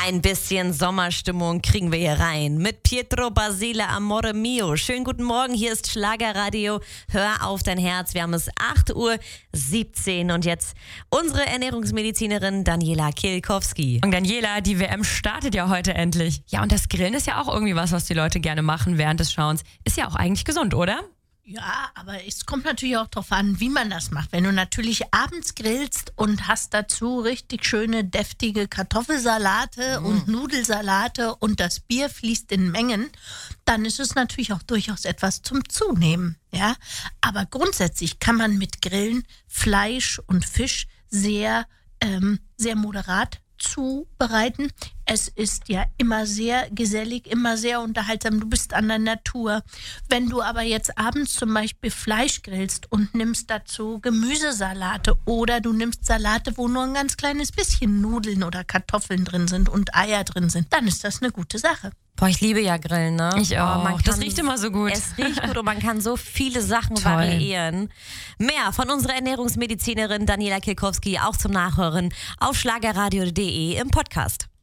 Ein bisschen Sommerstimmung kriegen wir hier rein mit Pietro Basile Amore Mio. Schönen guten Morgen, hier ist Schlagerradio. Hör auf dein Herz. Wir haben es 8:17 Uhr und jetzt unsere Ernährungsmedizinerin Daniela Kielkowski. Und Daniela, die WM startet ja heute endlich. Ja, und das Grillen ist ja auch irgendwie was die Leute gerne machen während des Schauens. Ist ja auch eigentlich gesund, oder? Ja, aber es kommt natürlich auch darauf an, wie man das macht. Wenn du natürlich abends grillst und hast dazu richtig schöne, deftige Kartoffelsalate und Nudelsalate und das Bier fließt in Mengen, dann ist es natürlich auch durchaus etwas zum Zunehmen. Ja? Aber grundsätzlich kann man mit Grillen Fleisch und Fisch sehr moderat zubereiten. Es ist ja immer sehr gesellig, immer sehr unterhaltsam. Du bist an der Natur. Wenn du aber jetzt abends zum Beispiel Fleisch grillst und nimmst dazu Gemüsesalate oder du nimmst Salate, wo nur ein ganz kleines bisschen Nudeln oder Kartoffeln drin sind und Eier drin sind, dann ist das eine gute Sache. Boah, ich liebe ja Grillen, ne? Ich auch. Das riecht immer so gut. Es riecht gut und man kann so viele Sachen Toll. variieren. Mehr von unserer Ernährungsmedizinerin Daniela Kielkowski auch zum Nachhören auf schlagerradio.de im Podcast.